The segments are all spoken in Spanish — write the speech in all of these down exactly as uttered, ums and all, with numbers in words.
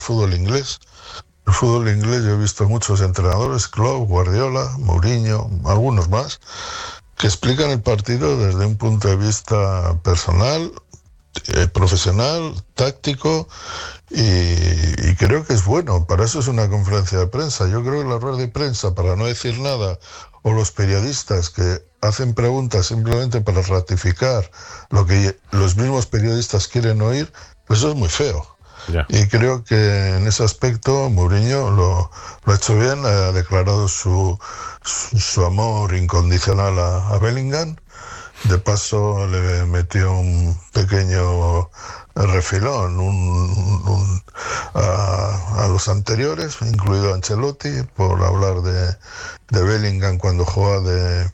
fútbol inglés. El fútbol inglés yo he visto muchos entrenadores, Klopp, Guardiola, Mourinho, algunos más, que explican el partido desde un punto de vista personal, eh, profesional, táctico, y, y creo que es bueno. Para eso es una conferencia de prensa. Yo creo que la rueda de prensa, para no decir nada, o los periodistas que hacen preguntas simplemente para ratificar lo que los mismos periodistas quieren oír, pues eso es muy feo. Yeah. Y creo que en ese aspecto Mourinho lo, lo ha hecho bien, ha declarado su, su, su amor incondicional a, a Bellingham. De paso le metió un pequeño refilón un, un, a, a los anteriores, incluido a Ancelotti, por hablar de, de Bellingham cuando jugaba de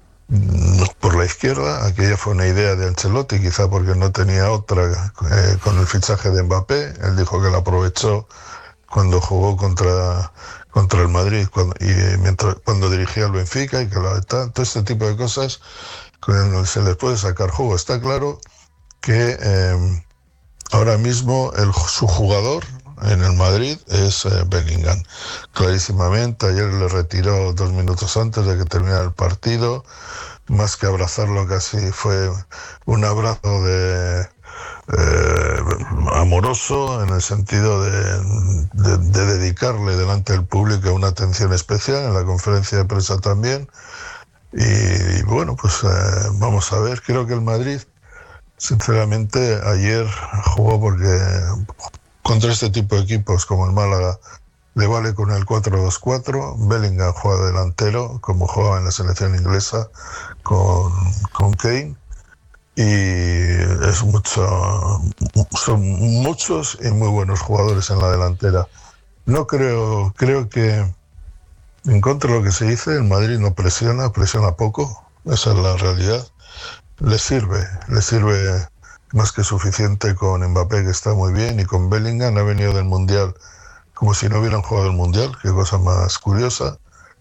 por la izquierda. Aquella fue una idea de Ancelotti, quizá porque no tenía otra eh, con el fichaje de Mbappé. Él dijo que la aprovechó cuando jugó contra, contra el Madrid cuando, y mientras, cuando dirigía el Benfica, y que la, todo este tipo de cosas se les puede sacar jugo. Está claro que eh, ahora mismo el, su jugador en el Madrid es eh, Bellingham, clarísimamente. Ayer le retiró dos minutos antes de que terminara el partido. Más que abrazarlo, casi fue un abrazo de eh, amoroso, en el sentido de, de, de dedicarle delante del público una atención especial, en la conferencia de prensa también. Y, y bueno, pues eh, vamos a ver. Creo que el Madrid, sinceramente, ayer jugó porque contra este tipo de equipos como el Málaga le vale con el cuatro dos cuatro. Bellingham juega delantero, como jugaba en la selección inglesa con, con Kane, y es mucho, son muchos y muy buenos jugadores en la delantera. No creo, creo que en contra de lo que se dice, el Madrid no presiona, presiona poco, esa es la realidad. Le sirve, le sirve más que suficiente con Mbappé, que está muy bien, y con Bellingham. Ha venido del Mundial como si no hubieran jugado el Mundial, qué cosa más curiosa.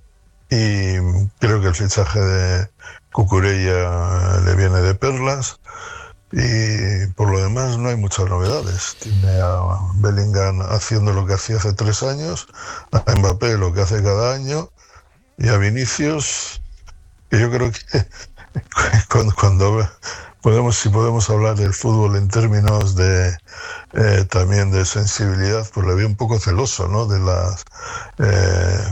Y creo que el fichaje de Cucurella le viene de perlas. Y por lo demás no hay muchas novedades. Tiene a Bellingham haciendo lo que hacía hace tres años, a Mbappé lo que hace cada año, y a Vinicius, que yo creo que cuando, cuando podemos, si podemos hablar del fútbol en términos de eh, también de sensibilidad, pues le veo un poco celoso, ¿no? De las eh,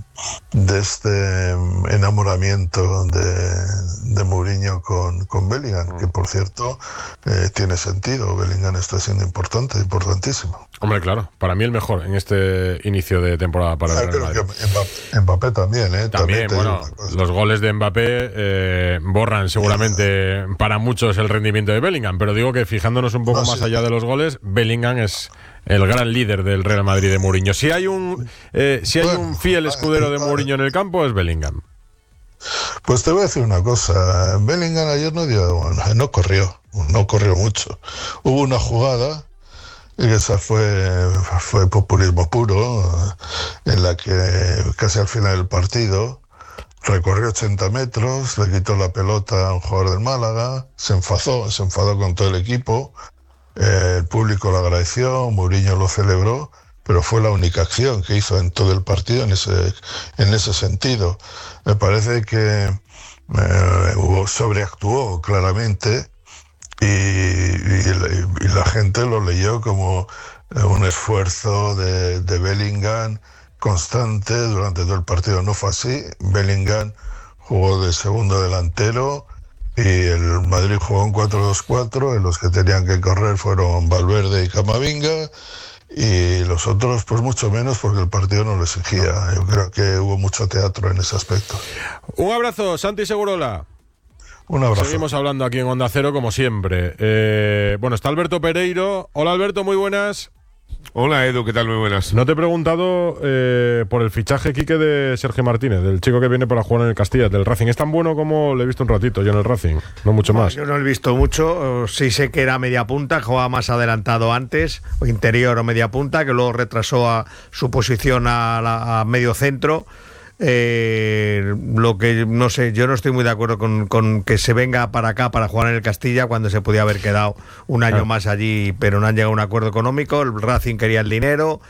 de este enamoramiento de, de Mourinho con, con Bellingham, que por cierto eh, tiene sentido. Bellingham está siendo importante, importantísimo. Hombre, claro, para mí el mejor en este inicio de temporada para el Real Madrid. Mbappé, Mbappé también, ¿eh? También, también bueno, los goles de Mbappé eh, borran seguramente yeah. para muchos el rendimiento de Bellingham, pero digo que fijándonos un poco no, más sí. allá de los goles, Bellingham es el gran líder del Real Madrid de Mourinho. Si hay un eh, si hay bueno, un fiel escudero de Mourinho en el campo, es Bellingham. Pues te voy a decir una cosa. Bellingham ayer no dio, no corrió, no corrió mucho. Hubo una jugada, y esa fue, fue populismo puro, en la que casi al final del partido recorrió ochenta metros, le quitó la pelota a un jugador del Málaga, se enfadó, se enfadó con todo el equipo. Eh, el público lo agradeció, Mourinho lo celebró, pero fue la única acción que hizo en todo el partido en ese, en ese sentido. Me parece que eh, sobreactuó claramente, y, y, y la gente lo leyó como un esfuerzo de, de Bellingham constante durante todo el partido. No fue así. Bellingham jugó de segundo delantero, y el Madrid jugó en cuatro dos cuatro, en los que tenían que correr fueron Valverde y Camavinga, y los otros pues mucho menos, porque el partido no lo exigía. Yo creo que hubo mucho teatro en ese aspecto. Un abrazo, Santi Segurola. Un abrazo. Seguimos hablando aquí en Onda Cero como siempre. Eh, bueno, está Alberto Pereiro. Hola Alberto, muy buenas. Hola Edu, ¿qué tal? Muy buenas. No te he preguntado eh, por el fichaje, Quique, de Sergio Martínez, del chico que viene para jugar en el Castilla, del Racing. ¿Es tan bueno como le he visto un ratito yo en el Racing? No mucho más. Yo no lo he visto mucho. Sí sé que era media punta, jugaba más adelantado antes, o interior o media punta, que luego retrasó a su posición a, la, a medio centro. Eh, lo que no sé, yo no estoy muy de acuerdo con, con que se venga para acá para jugar en el Castilla cuando se podía haber quedado un año Claro. más allí, pero no han llegado a un acuerdo económico. El Racing quería el dinero,